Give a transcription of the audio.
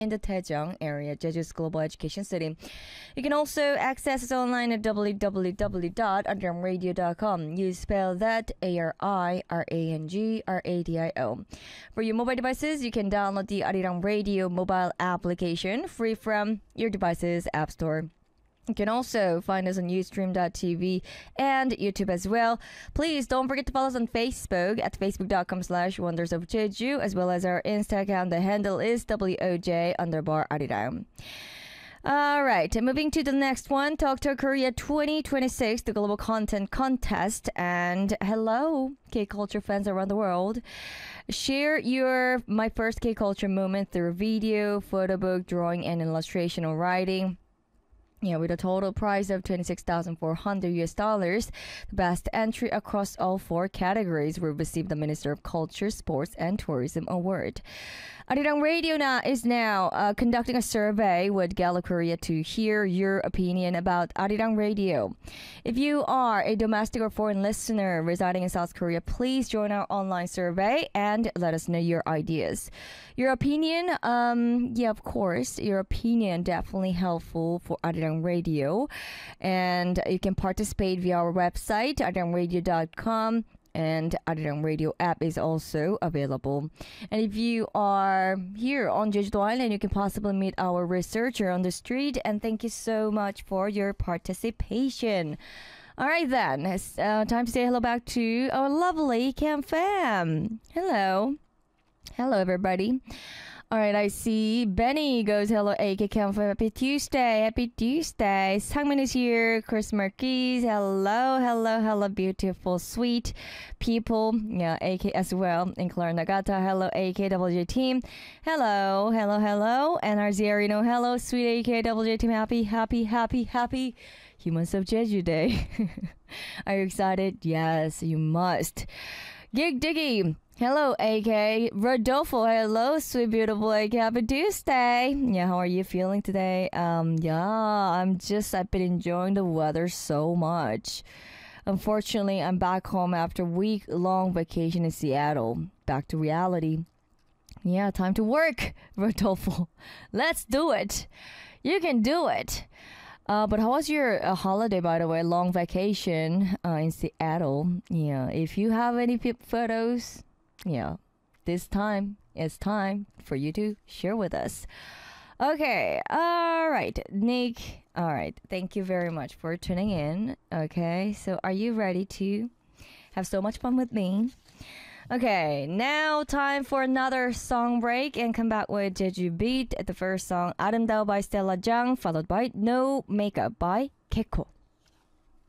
in the Daejeong area, Jeju's global education city. You can also access us online at www.arirangradio.com. You spell that ARIRANGRADIO. For your mobile devices, you can download the Arirang Radio mobile application free from your device's app store. You can also find us on Ustream.tv and YouTube as well. Please don't forget to follow us on Facebook at facebook.com/Wonders of Jeju, as well as our Insta account. The handle is WOJ_Arirang. All right, moving to the next one, Talk Korea 2026, the Global Content Contest. And hello, K-culture fans around the world. Share your My First K-culture moment through video, photo book, drawing, and illustration or writing. Yeah, with a total prize of $26,400, the best entry across all 4 categories will receive the Minister of Culture, Sports, and Tourism Award. Arirang Radio is now conducting a survey with Gallup Korea to hear your opinion about Arirang Radio. If you are a domestic or foreign listener residing in South Korea, please join our online survey and let us know your ideas. Your opinion, of course, your opinion definitely helpful for Arirang Radio. And you can participate via our website, arirangradio.com. And Arirang Radio app is also available. And if you are here on Jeju Island, you can possibly meet our researcher on the street. And thank you so much for your participation. All right, then. It's time to say hello back to our lovely Cam Fam. Hello. Hello, everybody. All right, I see Benny goes, hello, AK Cam Fam. Happy Tuesday. Happy Tuesday. Sangmin is here. Chris Marquez. Hello, beautiful, sweet people. Yeah, AK as well. And Clara Nagata. Hello, AKWJ team. Hello. And Arziarino. Hello, sweet AKWJ team. Happy Humans of Jeju Day. Are you excited? Yes, you must. Gig Diggy. Hello, AK. Rodolfo, hello, sweet, beautiful AK. Happy Tuesday. Yeah, how are you feeling today? I've been enjoying the weather so much. Unfortunately, I'm back home after a week-long vacation in Seattle. Back to reality. Yeah, time to work, Rodolfo. Let's do it. You can do it. But how was your holiday, by the way? Long vacation in Seattle. Yeah, if you have any photos, yeah, this time it's time for you to share with us. Okay, all right, Nick. All right, thank you very much for tuning in. Okay, so are you ready to have so much fun with me? Okay, now time for another song break and come back with Jeju Beat. The first song, 아름다워 by Stella Jang, followed by No Makeup by Keko.